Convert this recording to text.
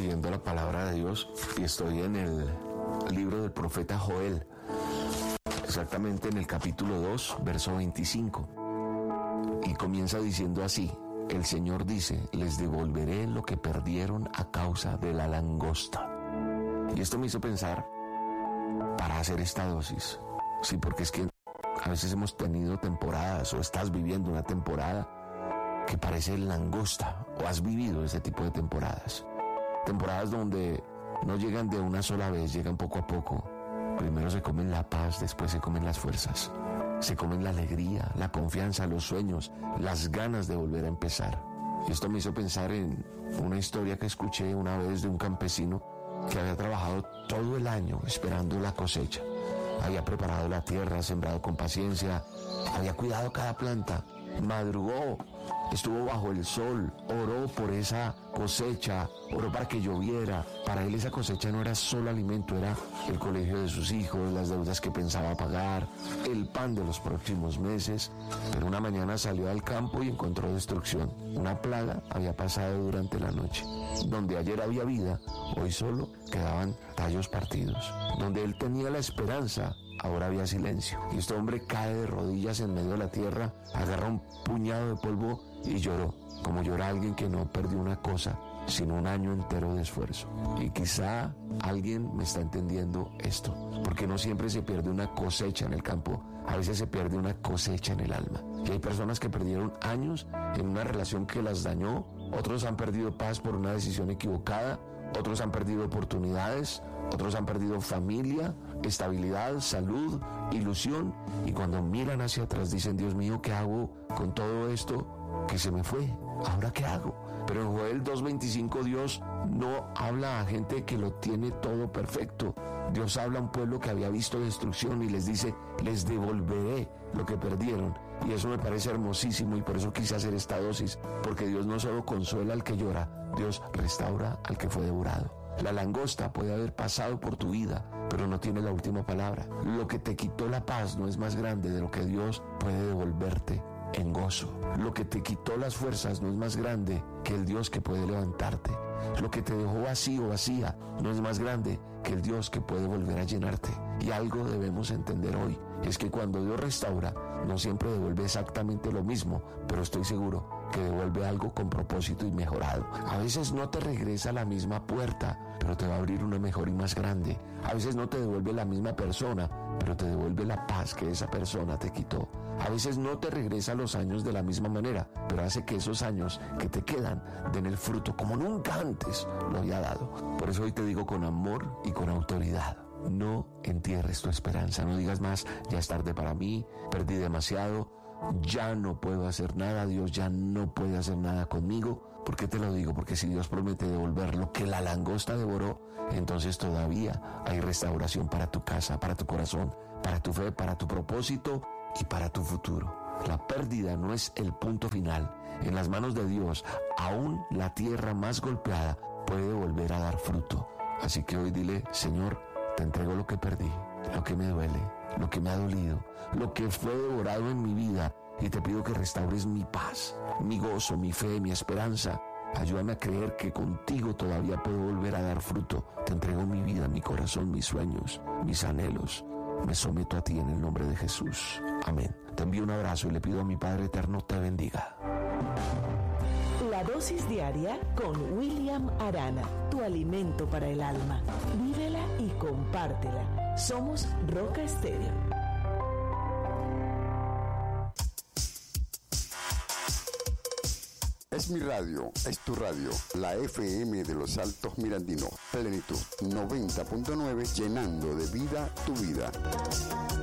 leyendo la palabra de Dios y estoy en el libro del profeta Joel, exactamente en el capítulo 2, verso 25. Y comienza diciendo así: el Señor dice, les devolveré lo que perdieron a causa de la langosta. Y esto me hizo pensar para hacer esta dosis. Sí, porque es que a veces hemos tenido temporadas o estás viviendo una temporada que parece langosta, o has vivido ese tipo de temporadas. Temporadas donde no llegan de una sola vez, llegan poco a poco. Primero se comen la paz, después se comen las fuerzas. Se comen la alegría, la confianza, los sueños, las ganas de volver a empezar. Y esto me hizo pensar en una historia que escuché una vez de un campesino que había trabajado todo el año esperando la cosecha. Había preparado la tierra, sembrado con paciencia, había cuidado cada planta, madrugó, estuvo bajo el sol, oró por esa cosecha, oró para que lloviera. Para él esa cosecha no era solo alimento, era el colegio de sus hijos, las deudas que pensaba pagar, el pan de los próximos meses. Pero una mañana salió al campo y encontró destrucción. Una plaga había pasado durante la noche. Donde ayer había vida, hoy solo quedaban tallos partidos. Donde él tenía la esperanza, ahora había silencio. Y este hombre cae de rodillas en medio de la tierra, agarra un puñado de polvo y lloró, como llora alguien que no perdió una cosa, sino un año entero de esfuerzo. Y quizá alguien me está entendiendo esto, porque no siempre se pierde una cosecha en el campo, a veces se pierde una cosecha en el alma. Y hay personas que perdieron años en una relación que las dañó, otros han perdido paz por una decisión equivocada, otros han perdido oportunidades, otros han perdido familia, estabilidad, salud, ilusión, y cuando miran hacia atrás dicen: Dios mío, ¿qué hago con todo esto que se me fue? ¿Ahora qué hago? Pero en Joel 2.25 Dios no habla a gente que lo tiene todo perfecto. Dios habla a un pueblo que había visto destrucción y les dice: les devolveré lo que perdieron. Y eso me parece hermosísimo, y por eso quise hacer esta dosis, porque Dios no solo consuela al que llora, Dios restaura al que fue devorado. La langosta puede haber pasado por tu vida, pero no tiene la última palabra. Lo que te quitó la paz no es más grande de lo que Dios puede devolverte en gozo. Lo que te quitó las fuerzas no es más grande que el Dios que puede levantarte. Lo que te dejó vacío, vacía, no es más grande que el Dios que puede volver a llenarte. Y algo debemos entender hoy, es que cuando Dios restaura, no siempre devuelve exactamente lo mismo, pero estoy seguro que devuelve algo con propósito y mejorado. A veces no te regresa a la misma puerta, pero te va a abrir una mejor y más grande. A veces no te devuelve la misma persona, pero te devuelve la paz que esa persona te quitó. A veces no te regresa los años de la misma manera, pero hace que esos años que te quedan den el fruto como nunca antes lo había dado. Por eso hoy te digo con amor y con autoridad: no entierres tu esperanza, no digas más: ya es tarde para mí, perdí demasiado, ya no puedo hacer nada, Dios ya no puede hacer nada conmigo. ¿Por qué te lo digo? Porque si Dios promete devolver lo que la langosta devoró, entonces todavía hay restauración para tu casa, para tu corazón, para tu fe, para tu propósito y para tu futuro. La pérdida no es el punto final. En las manos de Dios, aún la tierra más golpeada puede volver a dar fruto. Así que hoy dile: Señor, te entrego lo que perdí, lo que me duele, lo que me ha dolido, lo que fue devorado en mi vida, y te pido que restaures mi paz, mi gozo, mi fe, mi esperanza. Ayúdame a creer que contigo todavía puedo volver a dar fruto. Te entrego mi vida, mi corazón, mis sueños, mis anhelos. Me someto a ti en el nombre de Jesús. Amén. Te envío un abrazo y le pido a mi Padre Eterno te bendiga. La dosis diaria con William Arana, tu alimento para el alma. Vívela y compártela. Somos Roca Estéreo. Es mi radio, es tu radio, la FM de los Altos Mirandinos, Plenitud 90.9, llenando de vida tu vida.